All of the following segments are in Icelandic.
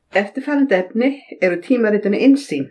Eftirfarandi efni eru tímaritinu Innsýn.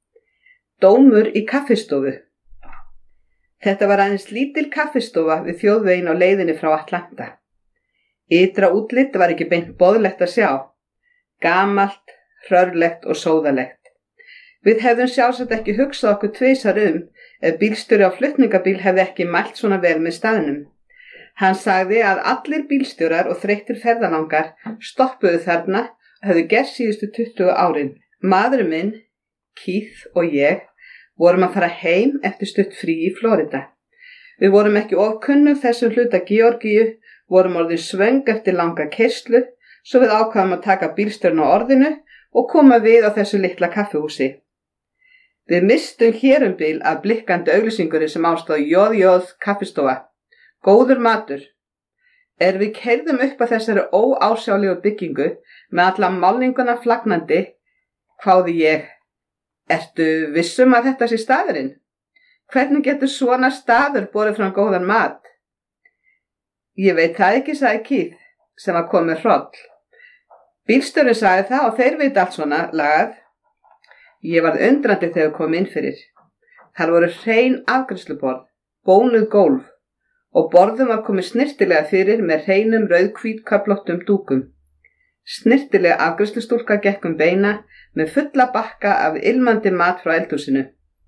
Dómur í kaffistofu. Þetta var aðeins lítil kaffistofa við þjóðveginn á leiðinni frá Atlanta. Ytra útlit var ekki beint boðlegt að sjá. Gamalt, hrörlegt og sóðalegt. Við hefðum sjálfsagt ekki hugsað okkur tvisar ef bílstjóri á flutningabíl hefði ekki mælt svona vel með staðnum. Hann sagði að allir bílstjórar og þreyttir ferðalangar stoppuðu þarna og hefðu gert síðustu 20 árin. Maðurinn minn, Keith og ég vorum að fara heim eftir stutt frí í Florida. Við vorum ekki ofkunnug þessum hluta Georgíu, vorum orðin svöng eftir langa keyrslu, svo við ákvaðum að taka bílstjórinn á orðinu og koma við á þessu litla kaffihúsi. Við mistum hér bil af blikkandi auglýsingunni sem ástóð JJ kaffistofa. Góður matur. Við keyrðum upp að þessari óásjálegu byggingu með alla málninguna flagnandi, hváði ég. Ertu vissum að þetta sé staðurinn? Hvernig getur svona staður borið fram góðan mat? Ég veit það ekki, sagði Keith, sem var komið hroll. Bílstjórinn sagði það og þeir veit allt svona lagað. Ég varð undrandi þegar kom inn fyrir. Þar voru hrein afgreiðsluborð, bónuð gólf og borðum var komið snyrtilega fyrir með hreinum rauðhvít köflóttum dúkum. Snyrtilega afgreiðslustúlka gekk beina með fulla bakka af ilmandi mat frá eldhúsinu.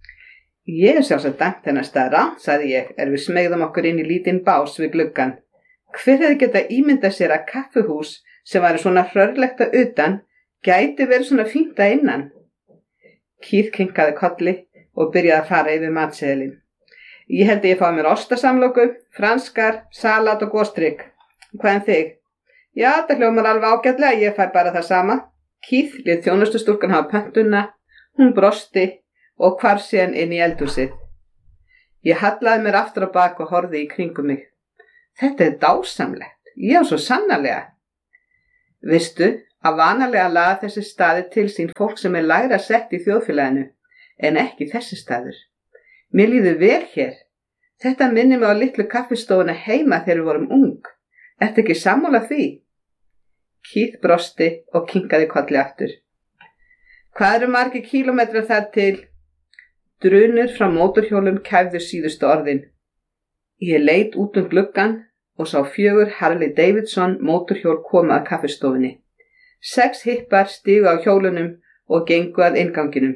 Ég sjálfsagt dæmt þennan stað rangt, sagði ég, við smeygðum okkur inn í lítinn bás við gluggann. Hver hefði getað ímyndað sér að kaffihús sem væri svona hrörlegt að utan gæti verið svona fínt að innan? Keith kinkaði kolli og byrjaði að fara yfir matseðilinn. Ég held að ég fái mér ostasamloku, franskar, salat og góstrygg. Hvað en þig? Já, það hljómar alveg ágætlega, ég fæ bara það sama. Keith lét þjónustustúlkan hafa pöntuna, hún brosti og hvarf síðan inn í eldhúsið. Ég hallaði mér aftur á bak og horfði í kringum mig. Þetta er dásamlegt, já svo sannarlega. Veistu, að vanalega laga þessi staði til sín fólk sem er lægra sett í þjóðfélaginu, en ekki þessi staður. Mér líður vel hér. Þetta minnir mig á litlu kaffistofuna heima þegar við vorum ung. Ertu ekki sammála því? Keith brosti og kinkaði kolli aftur. Hvað eru margir kílómetrar þar til? Drunur frá mótorhjólum kæfðu síðustu orðin. Ég leit út gluggann og sá 4 Harley Davidson mótorhjól koma að kaffistofunni. 6 hippar stigu á hjólunum og gengu að innganginum.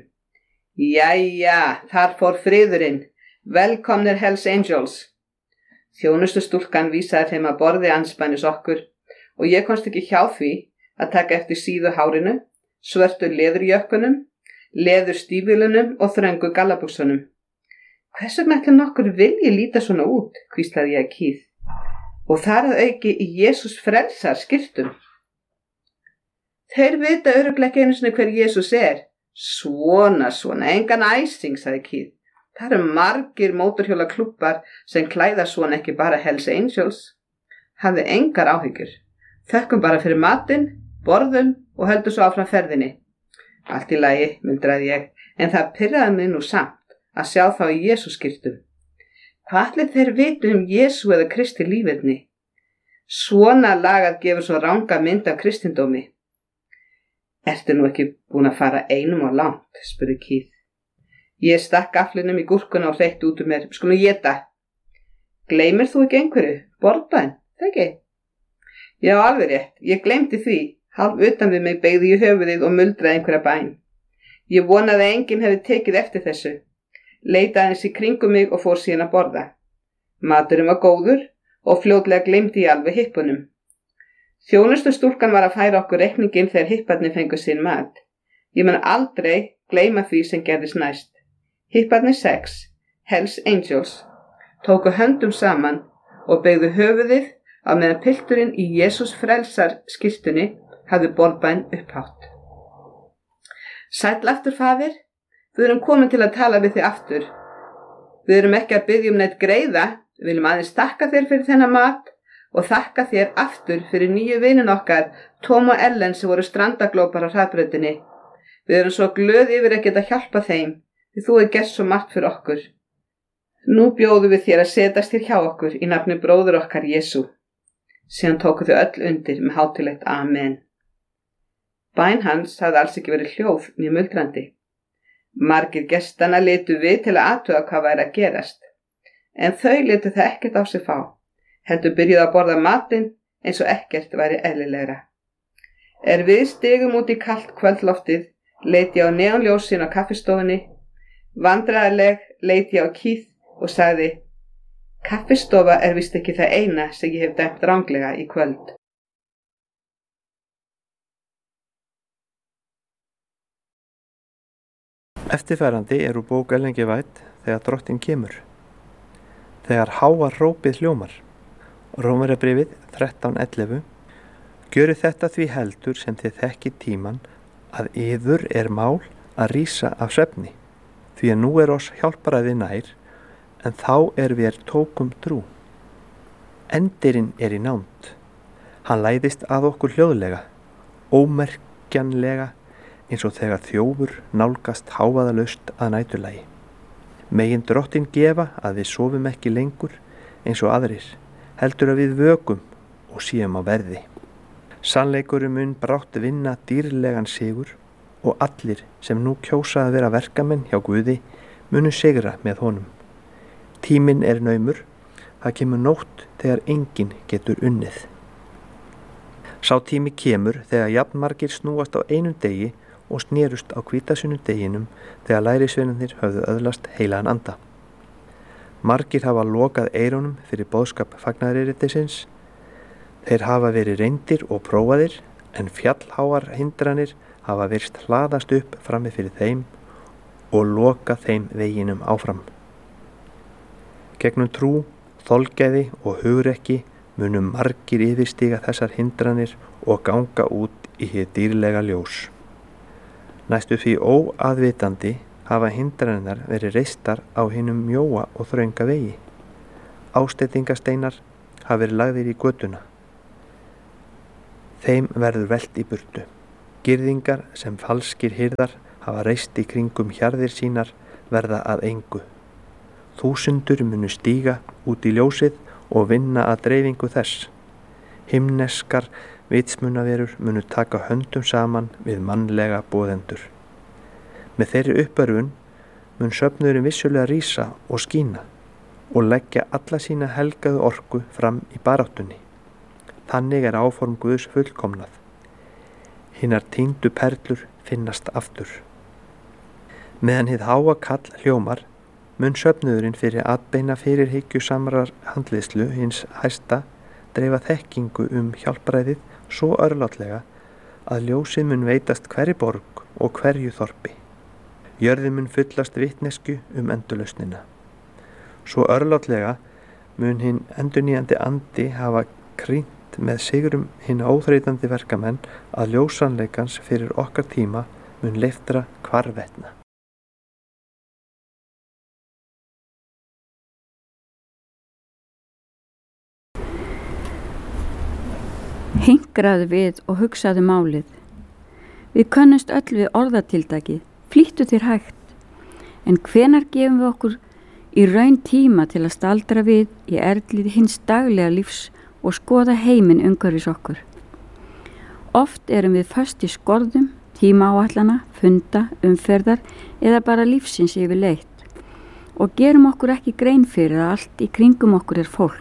Jæja, þar fór friðurinn. Velkomnir Hells Angels. Þjónustustúlkan vísaði þeim að borði andspænis okkur og ég komst ekki hjá því að taka eftir síðu hárinu, svörtu leðurjökkunum, leðurstífilunum og þröngu gallabuxunum. Hvers vegna ætli nokkur vilji líta svona út, hvíslaði ég að Keith. Og þar að auki í Jesús frelsar skyrtum. Þeir vita örugglega ekki einu sinni hver Jesús er. Svona, engan æsing, sagði Keith. Það eru margir mótorhjóla klúbbar sem klæða svona ekki bara Hells Angels. Hafði engar áhyggjur. Þökkum bara fyrir matinn, borðum og höldum svo áfram ferðinni. Allt í lagi, muldraði ég, en það pirraði mig nú samt að sjá þá í Jesúskirtum. Hvað ætli þeir vitu Jesú eða Kristi lífirni? Svona lagað gefur svo ranga mynd af kristindómi. Ertu nú ekki búin að fara einum og langt, spurði Keith. Ég stakk gaflinum í gúrkuna og hreytti út mér. Skulum éta. Gleymir þú ekki einhverju? Borðbæn, það ekki? Já, alveg rétt. Ég gleymdi því. Hálf utan við mig beygði ég höfuðið og muldraði einhverja bæn. Ég vonaði að enginn hefði tekið eftir þessu. Leitaði aðeins í kringum mig og fór síðan að borða. Maturinn var góður og fljótlega gleymdi ég alveg hippunum. Þjónustustúlkan var að færa okkur reikninginn þegar hipparnir fengu sinn mat. Ég mun aldrei gleyma því sem gerðist næst. Hipparnir 6, Hells Angels, tóku höndum saman og beygðu höfuðið á meðan pilturinn í Jesús frelsar skyrtunni hafði borðbæn upphátt. Sæll aftur, faðir. Við erum komin til að tala við þig aftur. Við erum ekki að biðja neitt greiða, við viljum aðeins þakka þér fyrir þennan mat og þakka þér aftur fyrir nýju vininn okkar, Tom og Ellen, sem voru strandaglópar á hraðbrautinni. Við erum svo glöð yfir að geta hjálpa þeim, því þú hefur gert svo margt fyrir okkur. Nú bjóðum við þér að setjast hér hjá okkur í nafni bróður okkar Jesú. Síðan tóku þau öll undir með hátíðlegt amen. Bæn hans hafði alls ekki verið hljóð né muldrandi. Margir gestanna litu við til að athuga hvað væri að gerast. En þau litu það ekkert á sig fá. Heldur byrjuðu að borða matinn eins og ekkert væri eðlilegra. Við stigum út í kalt kvöldloftið, leit ég á neonljósin á kaffistofunni. Vandræðaleg leit ég á Keith og sagði: Kaffistofa víst ekki það eina sem ég hef dæmt ranglega í kvöld. Eftirfarandi úr bók Ellen G. White, Þegar drottinn kemur. Þegar háa hrópið hljómar. Rómverjabréfið 13:11. Gjörið þetta því heldur sem þið þekkið tíman að yður mál að rísa af svefni, því að nú oss hjálparæði nær, en þá við tókum trú. Endirinn í nánd. Hann læðist að okkur hljóðlega, ómerkjanlega, eins og þegar þjófur nálgast hávaðalaust að næturlagi. Megin drottinn gefa að við sofum ekki lengur eins og aðrir, heldur að við vökum og séum á verði. Sannleikurinn mun brátt vinna dýrlegan sigur og allir sem nú kjósa að vera verkamenn hjá Guði munu sigra með honum. Tíminn naumur, það kemur nótt þegar enginn getur unnið. Sá tími kemur þegar jafnmargir snúast á einum degi og snerust á hvítasunnudeginum þegar lærisveinarnir höfðu öðlast heilagan anda. Margir hafa lokað eyrunum fyrir boðskap fagnaðareritisins. Þeir hafa verið reyndir og prófaðir, en fjallháar hindranir hafa virst hlaðast upp frammi fyrir þeim og loka þeim veginum áfram. Gegnum trú, þolgæði og hugrekki munu margir yfirstíga þessar hindranir og ganga út í hið dýrlega ljós. Næstu því óaðvitandi hafa hindranirnar verið reistar á hinum mjóa og þrönga vegi. Ásteytingasteinar hafa verið lagðir í götuna. Þeim verður velt í burtu. Girðingar sem falskir hirðar hafa reist í kringum hjarðir sínar verða að engu. Þúsundur munu stíga út í ljósið og vinna að dreifingu þess. Himneskar vitsmunaverur munu taka höndum saman við mannlega boðendur. Með þeirri uppörfun mun söfnuðurinn vissulega rísa og skína og leggja alla sína helgaðu orku fram í baráttunni. Þannig áform Guðs fullkomnað. Hinar týndu perlur finnast aftur. Meðan hið háa kall hljómar mun söfnuðurinn fyrir atbeina fyrirhyggju samrar handleiðslu hins hæsta dreifa þekkingu hjálparæðið svo örlátlega að ljósið mun veitast hverri borg og hverju þorpi. Jörðin mun fyllast vitnesku endurlausnina. Svo örlátlega mun hinn endurnýjandi andi hafa krýnt með sigrum hinna óþreytandi verkamenn að ljósanleikans fyrir okkar tíma mun leiftra hvarvetna. Hinkraðu við og hugsaðu málið. Við könnumst öll við orðatiltækið, flýttu þér hægt. En hvenær gefum við okkur í raun tíma til að staldra við í erlið hins daglega lífs og skoða heiminn umhverfis okkur? Oft erum við föst í skorðum, tímaáætlana, funda, umferðar eða bara lífsins yfirleitt og gerum okkur ekki grein fyrir að allt í kringum okkur fólk.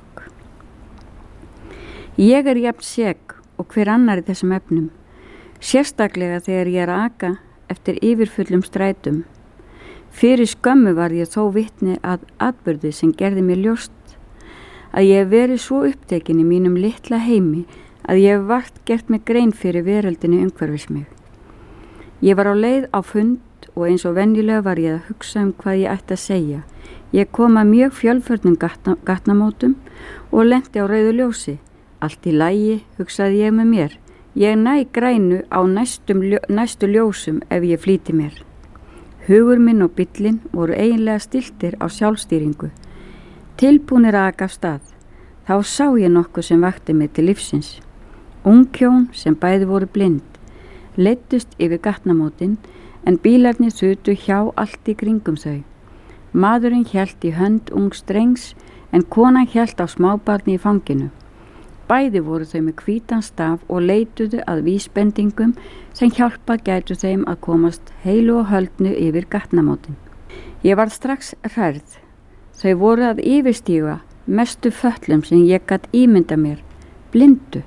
Ég jafn sek og hver annar í þessum efnum, sérstaklega þegar ég aka eftir yfirfullum strætum. Fyrir skömmu var ég þó vitni að atburði sem gerði mér ljóst að ég hef verið svo upptekin í mínum litla heimi að ég hef vart gert mig grein fyrir veröldinni umhverfis mig. Ég var á leið á fund og eins og venjulega var ég að hugsa hvað ég ætti að segja. Ég kom að mjög fjölförnum gatnamótum og lenti á rauðu ljósi. Allt í lagi, hugsaði ég með mér. Ég næ grænu á næstu ljósum ef ég flýti mér. Hugur minn og bíllinn voru eiginlega stiltir á sjálfstýringu. Tilbúnir að aka af stað. Þá sá ég nokkuð sem vakti mig til lífsins. Ungkjón sem bæði voru blind, leiddust yfir gatnamótin en bílarnir þutu hjá allt í kringum þau. Maðurinn hélt í hönd ungs drengs en konan hélt á smábarni í fanginu. Bæði voru þau með hvítan staf og leituðu að vísbendingum sem hjálpað gætu þeim að komast heilu og höldnu yfir gatnamótin. Ég varð strax hrærð. Þau voru að yfirstíga mestu föllum sem ég gat ímynda mér, blindu.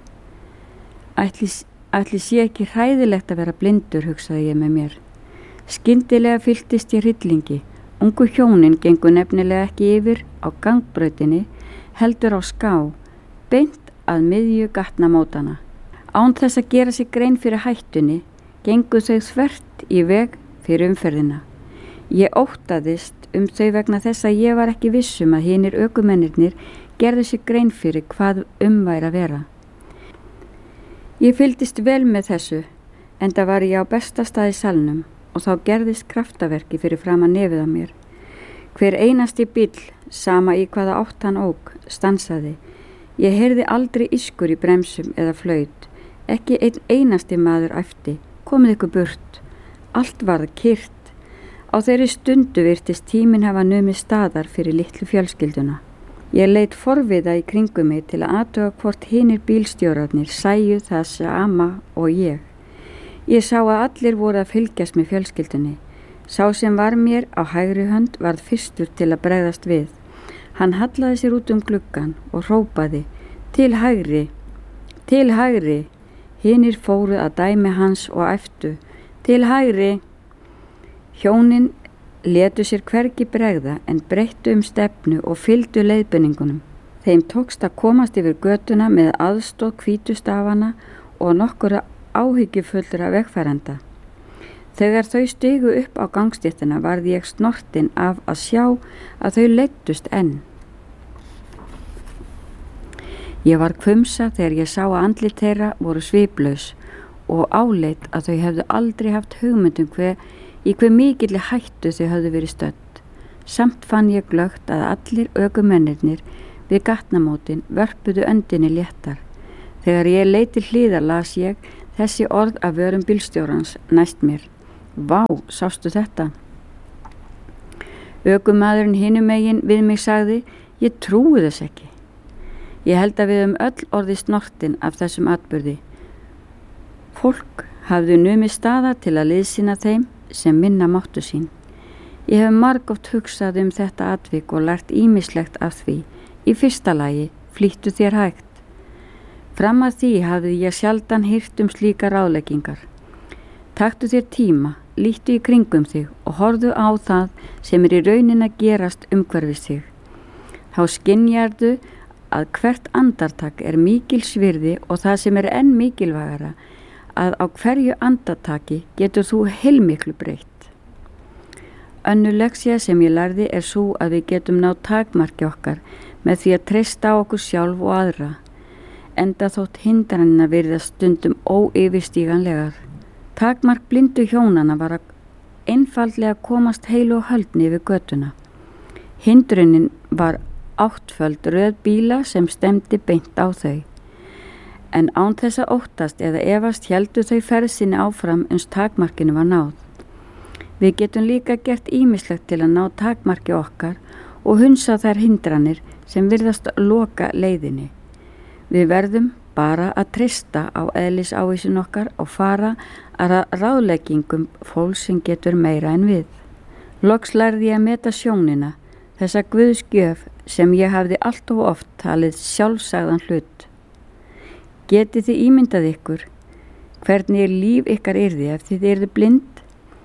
Ætli sé ekki hræðilegt að vera blindur, hugsaði ég með mér. Skyndilega fylltist ég hryllingi. Ungu hjónin gengu nefnilega ekki yfir á gangbrautinni, heldur á ská, beint að miðju gatnamótana. Án þess að gera sig grein fyrir hættunni, gengu þau þvert í veg fyrir umferðina. Ég óttaðist þau vegna þess að ég var ekki vissum að hinir ökumennirnir gerðu sig grein fyrir hvað væri að vera. Ég fylgdist vel með þessu, enda var ég á besta stað í salnum og þá gerðist kraftaverki fyrir framan nefið á mér. Hver einasti bíll, sama í hvaða átt hann ók, stansaði. Ég heyrði aldrei ískur í bremsum eða flaut, ekki einn einasti maður æpti, komið ykkur burt. Allt varð kyrrt. Á þeirri stundu virtist tíminn hafa numið staðar fyrir litlu fjölskylduna. Ég leit forviða í kringum mig til að athuga hvort hinir bílstjórarnir sæju það sama og ég. Ég sá að allir voru að fylgjast með fjölskyldunni. Sá sem var mér á hægri hönd varð fyrstur til að bregðast við. Hann hallaði sér út gluggann og hrópaði, til hægri, til hægri. Hinir fóru að dæmi hans og æptu, til hægri. Hjónin létu sér hvergi bregða en breyttu stefnu og fylgdu leiðbeiningunum. Þeim tókst að komast yfir götuna með aðstoð hvítustafana og nokkura áhyggjufullra vegfarenda. Þegar þau stigu upp á gangstéttina varð ég snortin af að sjá að þau leiddust enn. Ég var hvumsa þegar ég sá að andlit þeirra voru sviplaus og áleit að þau hefðu aldrei haft hugmyndum í hve mikilli hættu þau höfðu verið stödd. Samt fann ég glöggt að allir ökumennirnir við gatnamótin vörpuðu öndinni léttar. Þegar ég leit til hliðar las ég þessi orð af vörum bílstjórans næst mér. Vá, sástu þetta? Ökumaðurinn hinum megin við mig sagði, ég trúi þess ekki. Ég held að við öll orðið snortin af þessum atburði. Fólk hafði numið staða til að liðsýna þeim sem minna máttu sín. Ég hef margoft hugsað þetta atvik og lært ýmislegt af því. Í fyrsta lagi, flýttu þér hægt. Fram að því hafði ég sjaldan heyrt slíkar ráðleggingar. Taktu þér tíma, líttu í kringum þig og horfðu á það sem í raunin að gerast umhverfis þig. Þá skynjarðu að hvert andartak mikils virði og það sem enn mikilvægara, að á hverju andartaki getur þú heilmiklu breytt. Önnur leksía sem ég lærði sú að við getum náð takmarki okkar með því að treysta á okkur sjálf og aðra, enda þótt hindranina virðast stundum óyfirstíganlegar. Takmark blindu hjónana var að einfaldlega komast heilu og höldni yfir götuna. Hindrunin var áttföld röð bíla sem stemdi beint á þau. En án þess að óttast eða efast héldu þau ferð sinni áfram takmarkinu var náð. Við getum líka gert ýmislegt til að ná takmarki okkar og hunsa þær hindranir sem virðast loka leiðinni. Við verðum bara að treysta á eðlisávísun okkar og fara að ráðleggingum fólks sem getur meira en við. Loks lærði ég að meta sjónina, þessa guðsgjöf sem ég hafði allt of oft talið sjálfsagðan hlut. Getið þið ímyndað ykkur hvernig líf ykkar yrði ef þið yrðu blind?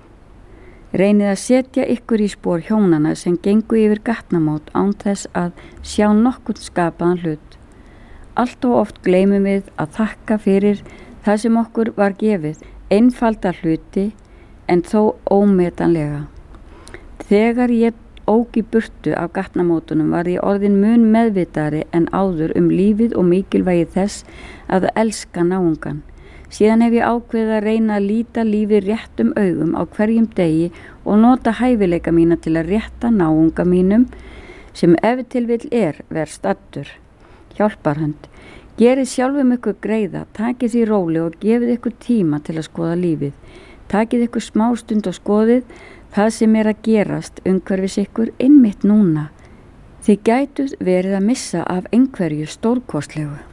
Reynið að setja ykkur í spor hjónana sem gengu yfir gatnamót án þess að sjá nokkurn skapaðan hlut. Allt og oft gleymum við að þakka fyrir það sem okkur var gefið, einfalda hluti en þó ómetanlega. Þegar ég ók í burtu af gatnamótunum var ég orðin mun meðvitari en áður lífið og mikilvægi þess að elska náungan. Síðan hef ég ákveðið að reyna að líta lífið réttum augum á hverjum degi og nota hæfileika mína til að rétta náunga mínum sem ef til vill verð staddur. Hjálparhönd. Gerið sjálfum ykkur greiða, takið því róli og gefið ykkur tíma til að skoða lífið. Takið ykkur smástund og skoðið það sem að gerast umhverfis ykkur einmitt núna. Þið gætuð verið að missa af einhverju stórkostlegu.